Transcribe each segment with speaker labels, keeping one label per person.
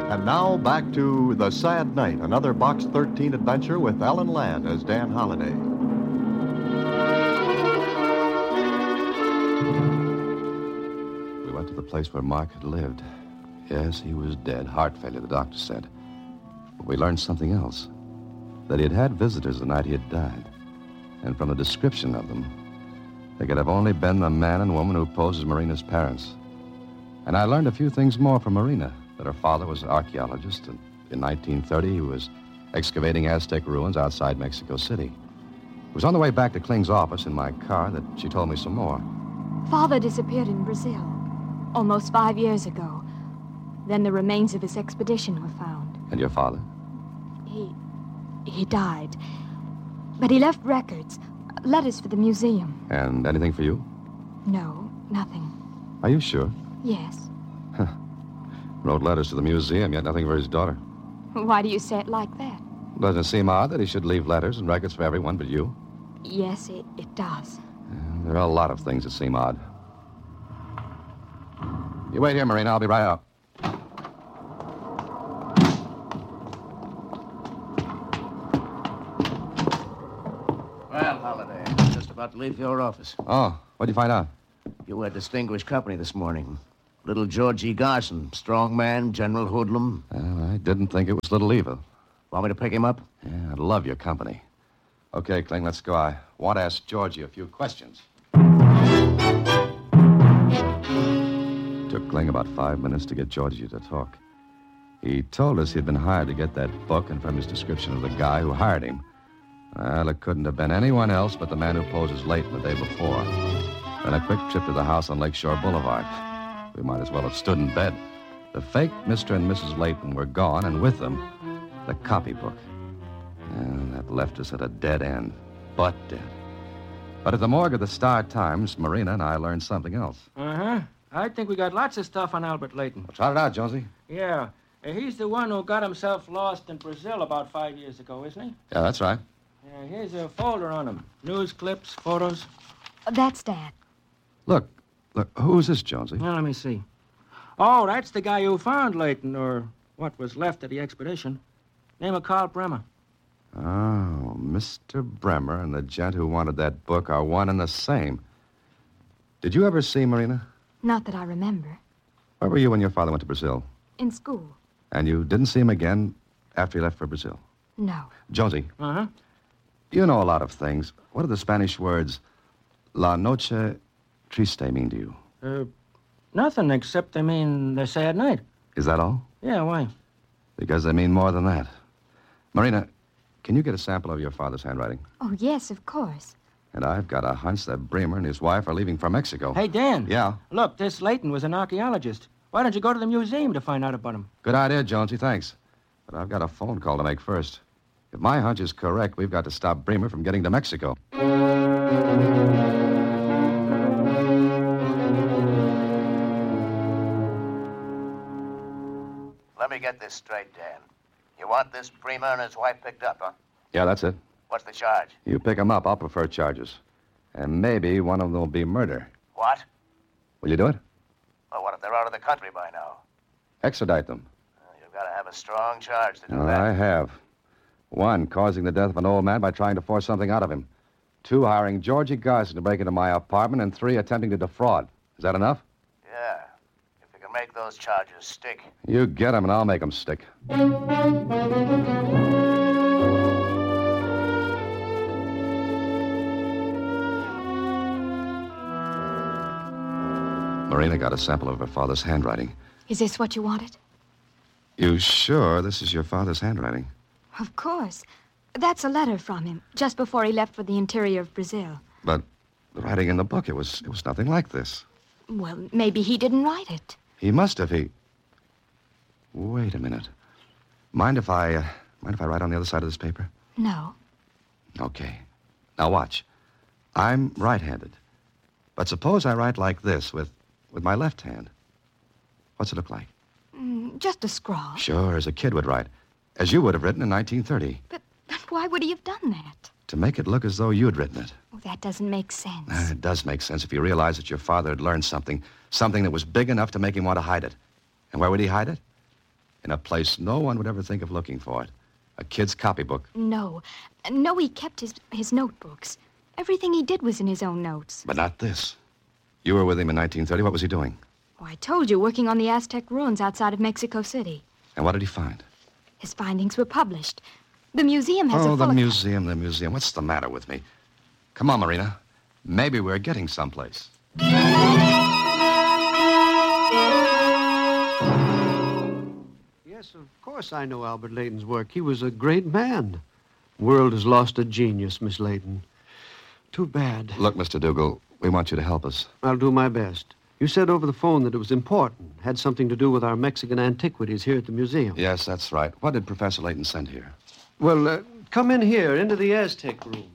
Speaker 1: And now back to The Sad Night, another Box 13 adventure with Ellen Ladd as Dan Holliday.
Speaker 2: We went to the place where Mark had lived. Yes, he was dead. Heart failure, the doctor said. But we learned something else. That he had had visitors the night he had died. And from the description of them, they could have only been the man and woman who posed as Marina's parents. And I learned a few things more from Marina. That her father was an archaeologist, and in 1930 he was excavating Aztec ruins outside Mexico City. It was on the way back to Kling's office in my car that she told me some more.
Speaker 3: Father disappeared in Brazil almost 5 years ago. Then the remains of his expedition were found.
Speaker 2: And your father?
Speaker 3: He died. But he left records, letters for the museum.
Speaker 2: And anything for you?
Speaker 3: No, nothing.
Speaker 2: Are you sure?
Speaker 3: Yes.
Speaker 2: Wrote letters to the museum, yet nothing for his daughter.
Speaker 3: Why do you say it like that?
Speaker 2: Doesn't it seem odd that he should leave letters and records for everyone but you?
Speaker 3: Yes, it does.
Speaker 2: There are a lot of things that seem odd. You wait here, Marina. I'll be right out.
Speaker 4: Well, Holliday, I'm just about to leave your office.
Speaker 2: Oh, what'd you find out?
Speaker 4: You were distinguished company this morning. Little George E. Garson, strong man, general hoodlum.
Speaker 2: Well, I didn't think it was Little Eva.
Speaker 4: Want me to pick him up?
Speaker 2: Yeah, I'd love your company. Okay, Kling, let's go. I want to ask Georgie a few questions. It took Kling about 5 minutes to get Georgie to talk. He told us he'd been hired to get that book, and from his description of the guy who hired him, well, it couldn't have been anyone else but the man who posed as Leighton the day before. Then a quick trip to the house on Lakeshore Boulevard. We might as well have stood in bed. The fake Mr. and Mrs. Leighton were gone, and with them, the copybook. And that left us at a dead end. But dead. But at the morgue of the Star-Times, Marina and I learned something else.
Speaker 5: Uh-huh. I think we got lots of stuff on Albert Leighton.
Speaker 2: Well, trot it out, Jonesy.
Speaker 5: Yeah. He's the one who got himself lost in Brazil about 5 years ago, isn't he?
Speaker 2: Yeah, that's right.
Speaker 5: Yeah, here's a folder on him. News clips, photos.
Speaker 3: That's Dad.
Speaker 2: Look, who's this, Jonesy?
Speaker 5: Now, let me see. Oh, that's the guy who found Leighton, or what was left of the expedition. Name of Carl Bremer.
Speaker 2: Oh, Mr. Bremer and the gent who wanted that book are one and the same. Did you ever see Marina?
Speaker 3: Not that I remember.
Speaker 2: Where were you when your father went to Brazil?
Speaker 3: In school.
Speaker 2: And you didn't see him again after he left for Brazil?
Speaker 3: No.
Speaker 2: Jonesy.
Speaker 5: Uh-huh.
Speaker 2: You know a lot of things. What do the Spanish words La Noche Triste mean to you?
Speaker 5: Nothing except they mean the sad night.
Speaker 2: Is that all?
Speaker 5: Yeah, why?
Speaker 2: Because they mean more than that. Marina, can you get a sample of your father's handwriting?
Speaker 3: Oh, yes, of course.
Speaker 2: And I've got a hunch that Bremer and his wife are leaving for Mexico.
Speaker 5: Hey, Dan.
Speaker 2: Yeah?
Speaker 5: Look, this Leighton was an archaeologist. Why don't you go to the museum to find out about him?
Speaker 2: Good idea, Jonesy, thanks. But I've got a phone call to make first. If my hunch is correct, we've got to stop Bremer from getting to Mexico.
Speaker 4: Let me get this straight, Dan. You want this Bremer and his wife picked up, huh?
Speaker 2: Yeah, that's it.
Speaker 4: What's the charge?
Speaker 2: You pick them up, I'll prefer charges. And maybe one of them will be murder.
Speaker 4: What?
Speaker 2: Will you do it?
Speaker 4: Well, what if they're out of the country by now?
Speaker 2: Extradite them.
Speaker 4: You've got to have a strong charge to do
Speaker 2: Oh,
Speaker 4: that.
Speaker 2: I have. 1, causing the death of an old man by trying to force something out of him. 2, hiring Georgie Garson to break into my apartment. And 3, attempting to defraud. Is that enough?
Speaker 4: Yeah. If you can make those charges stick.
Speaker 2: You get them and I'll make them stick. Marina got a sample of her father's handwriting.
Speaker 3: Is this what you wanted?
Speaker 2: You sure this is your father's handwriting?
Speaker 3: Of course. That's a letter from him, just before he left for the interior of Brazil.
Speaker 2: But the writing in the book, it was nothing like this.
Speaker 3: Well, maybe he didn't write it.
Speaker 2: He must have. Wait a minute. Mind if I write on the other side of this paper?
Speaker 3: No.
Speaker 2: Okay. Now watch. I'm right-handed. But suppose I write like this with my left hand. What's it look like?
Speaker 3: Just a scrawl.
Speaker 2: Sure, as a kid would write. As you would have written in 1930.
Speaker 3: But why would he have done that?
Speaker 2: To make it look as though you'd written it.
Speaker 3: Oh, that doesn't make sense.
Speaker 2: It does make sense if you realize that your father had learned something that was big enough to make him want to hide it. And where would he hide it? in a place no one would ever think of looking for it. A kid's copybook.
Speaker 3: No. No, he kept his notebooks. Everything he did was in his own notes.
Speaker 2: But not this. You were with him in 1930. What was he doing?
Speaker 3: Oh, I told you, working on the Aztec ruins outside of Mexico City.
Speaker 2: And what did he find?
Speaker 3: His findings were published. The museum has a
Speaker 2: Oh,
Speaker 3: full...
Speaker 2: the museum. What's the matter with me? Come on, Marina. Maybe we're getting someplace.
Speaker 6: Yes, of course I know Albert Layton's work. He was a great man. World has lost a genius, Miss Layton. Too bad.
Speaker 2: Look, Mr. Dougal, we want you to help us.
Speaker 6: I'll do my best. You said over the phone that it was important. Had something to do with our Mexican antiquities here at the museum.
Speaker 2: Yes, that's right. What did Professor Layton send here?
Speaker 6: Well, come in here, into the Aztec room.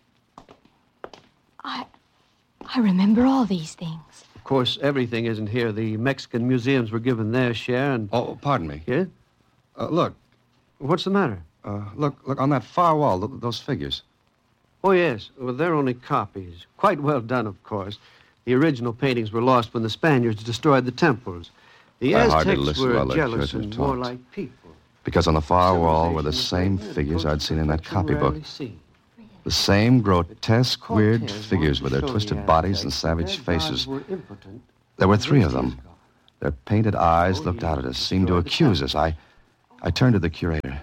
Speaker 3: I remember all these things.
Speaker 6: Of course, everything isn't here. The Mexican museums were given their share, and...
Speaker 2: Oh, pardon me.
Speaker 6: Yeah?
Speaker 2: Look.
Speaker 6: What's the matter?
Speaker 2: Look on that far wall, those figures.
Speaker 6: Oh, yes. Well, they're only copies. Quite well done, of course. The original paintings were lost when the Spaniards destroyed the temples. The
Speaker 2: I hardly
Speaker 6: Aztecs
Speaker 2: listened
Speaker 6: were
Speaker 2: while the
Speaker 6: jealous
Speaker 2: curator
Speaker 6: and
Speaker 2: talked.
Speaker 6: warlike people.
Speaker 2: Because on the far wall were the
Speaker 6: Civilization
Speaker 2: same
Speaker 6: was
Speaker 2: figures
Speaker 6: great,
Speaker 2: I'd seen in that
Speaker 6: but you rarely
Speaker 2: copybook.
Speaker 6: see.
Speaker 2: The same grotesque, weird
Speaker 6: Cortez
Speaker 2: figures with
Speaker 6: wanted
Speaker 2: their
Speaker 6: to show
Speaker 2: twisted
Speaker 6: the
Speaker 2: bodies and
Speaker 6: Aztecs
Speaker 2: savage
Speaker 6: that their gods
Speaker 2: faces.
Speaker 6: were impotent.
Speaker 2: There were three of them.
Speaker 6: Aztecs' gods.
Speaker 2: Their painted eyes
Speaker 6: Oh,
Speaker 2: looked
Speaker 6: he
Speaker 2: out at us, seemed to
Speaker 6: destroyed the
Speaker 2: accuse us.
Speaker 6: temple.
Speaker 2: I turned to the curator.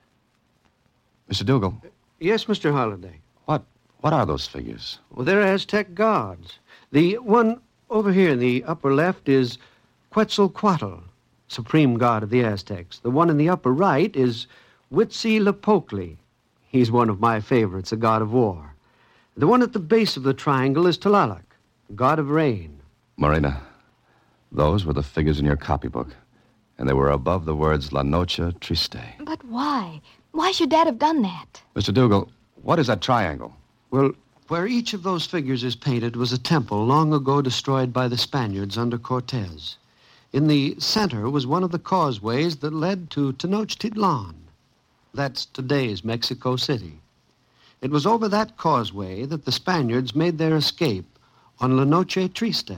Speaker 2: Mr. Dougal,
Speaker 6: Yes, Mr. Holliday.
Speaker 2: what are those figures?
Speaker 6: Well, they're Aztec gods. The one over here in the upper left is Quetzalcoatl, supreme god of the Aztecs. The one in the upper right is Huitzilopochtli. He's one of my favorites, a god of war. The one at the base of the triangle is Tlaloc, god of rain.
Speaker 2: Marina, those were the figures in your copybook, and they were above the words La Noche Triste.
Speaker 3: But why? Why should Dad have done that?
Speaker 2: Mr. Dougal, what is that triangle?
Speaker 6: Well, where each of those figures is painted was a temple long ago destroyed by the Spaniards under Cortez. In the center was one of the causeways that led to Tenochtitlan. That's today's Mexico City. It was over that causeway that the Spaniards made their escape on La Noche Triste.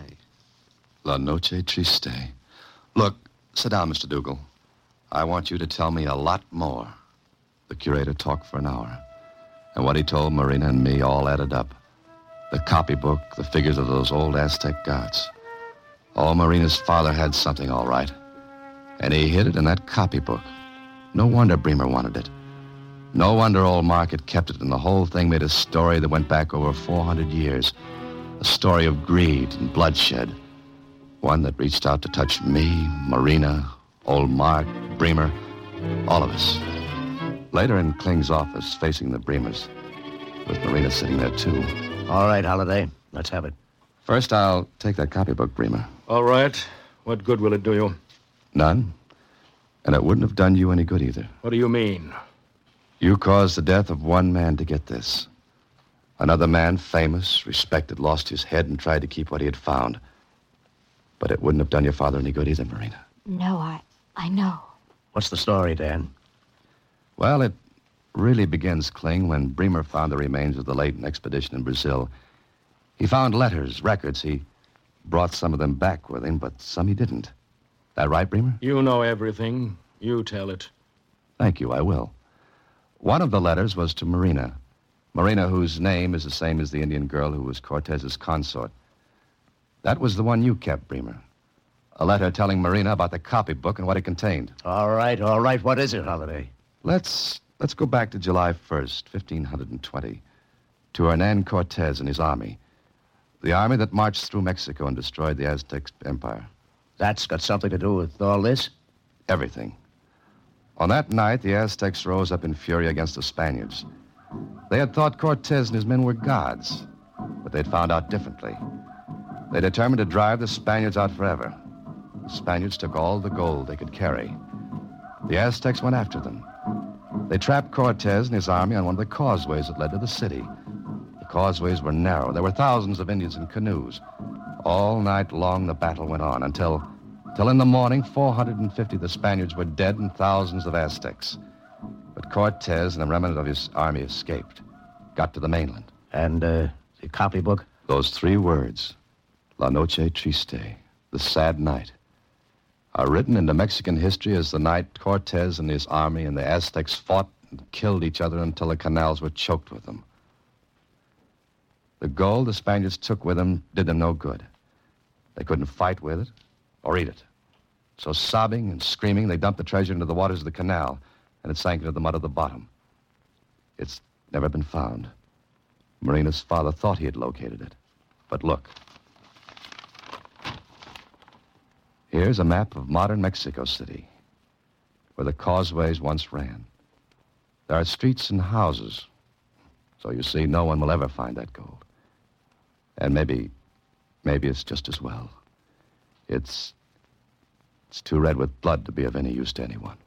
Speaker 2: La Noche Triste. Look, sit down, Mr. Dougal. I want you to tell me a lot more. The curator talked for an hour, and what he told Marina and me all added up. The copybook, the figures of those old Aztec gods. Oh, Marina's father had something, all right. And he hid it in that copybook. No wonder Bremer wanted it. No wonder old Market kept it, and the whole thing made a story that went back over 400 years. A story of greed and bloodshed. One that reached out to touch me, Marina, old Mark, Bremer, all of us. Later in Kling's office, facing the Bremers, with Marina sitting there, too.
Speaker 4: All right, Holliday. Let's have it.
Speaker 2: First, I'll take that copybook, Bremer.
Speaker 5: All right. What good will it do you?
Speaker 2: None. And it wouldn't have done you any good either.
Speaker 5: What do you mean?
Speaker 2: You caused the death of one man to get this. Another man, famous, respected, lost his head and tried to keep what he had found. But it wouldn't have done your father any good either, Marina.
Speaker 3: No, I know.
Speaker 4: What's the story, Dan?
Speaker 2: Well, it really begins, Kling, when Bremer found the remains of the Layton expedition in Brazil. He found letters, records. He brought some of them back with him, but some he didn't. That right, Bremer?
Speaker 5: You know everything. You tell it.
Speaker 2: Thank you, I will. One of the letters was to Marina. Marina, whose name is the same as the Indian girl who was Cortez's consort. That was the one you kept, Bremer. A letter telling Marina about the copybook and what it contained.
Speaker 4: All right. What is it, Holliday?
Speaker 2: Let's go back to July 1st, 1520, to Hernan Cortez and his army. The army that marched through Mexico and destroyed the Aztec Empire.
Speaker 4: That's got something to do with all this?
Speaker 2: Everything. On that night, the Aztecs rose up in fury against the Spaniards. They had thought Cortez and his men were gods, but they'd found out differently. They determined to drive the Spaniards out forever. The Spaniards took all the gold they could carry. The Aztecs went after them. They trapped Cortez and his army on one of the causeways that led to the city. The causeways were narrow. There were thousands of Indians in canoes. All night long, the battle went on until in the morning, 450 of the Spaniards were dead and thousands of Aztecs. But Cortez and the remnant of his army escaped, got to the mainland.
Speaker 4: And the copybook?
Speaker 2: Those three words, La Noche Triste, the sad night. are written into Mexican history as the night Cortez and his army and the Aztecs fought and killed each other until the canals were choked with them. The gold the Spaniards took with them did them no good. They couldn't fight with it or eat it. So sobbing and screaming, they dumped the treasure into the waters of the canal, and it sank into the mud of the bottom. It's never been found. Marina's father thought he had located it. But look. Here's a map of modern Mexico City, where the causeways once ran. There are streets and houses, so you see, no one will ever find that gold. And maybe it's just as well. It's too red with blood to be of any use to anyone.